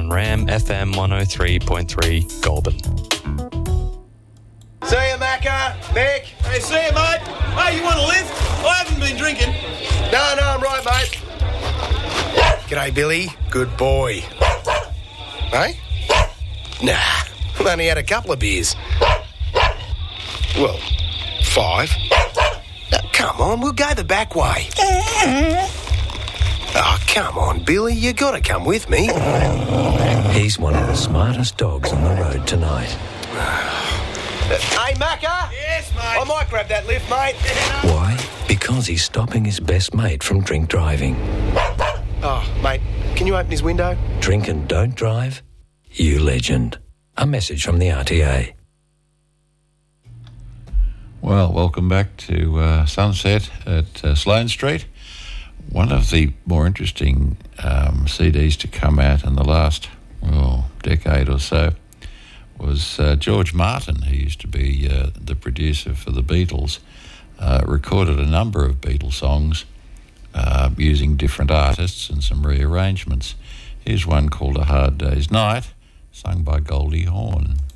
on Ram FM 103.3 Goulburn. See you, Macca. Nick. Hey, see you, mate. Hey, you want a lift? I haven't been drinking. No, I'm right, mate. G'day, Billy. Good boy. Hey? Nah, I've only had a couple of beers. Well, 5. Now, come on, we'll go the back way. Oh, come on, Billy, you got to come with me. He's one of the smartest dogs on the road tonight. Hey, Macca. Yes, mate. I might grab that lift, mate. Why? Because he's stopping his best mate from drink driving. Oh, mate, can you open his window? Drink and don't drive? You legend. A message from the RTA. Well, welcome back to Sunset at Sloane Street. One of the more interesting CDs to come out in the last decade or so was George Martin, who used to be the producer for the Beatles, recorded a number of Beatles songs using different artists and some rearrangements. Here's one called A Hard Day's Night, sung by Goldie Hawn.